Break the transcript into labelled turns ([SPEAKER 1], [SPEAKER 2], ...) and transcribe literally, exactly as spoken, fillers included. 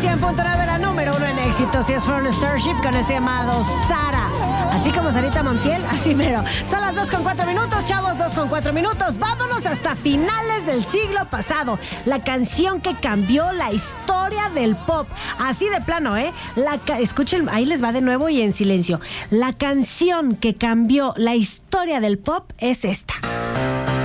[SPEAKER 1] cien punto nueve, la número uno en éxitos, y es From Starship con ese llamado Sara. Así como Sarita Montiel, así mero. Son las dos con cuatro minutos, chavos, dos con cuatro minutos. Vámonos hasta finales del siglo pasado. La canción que cambió la historia del pop. Así de plano, ¿eh? La ca- Escuchen, ahí les va de nuevo y en silencio. La canción que cambió la historia del pop es esta.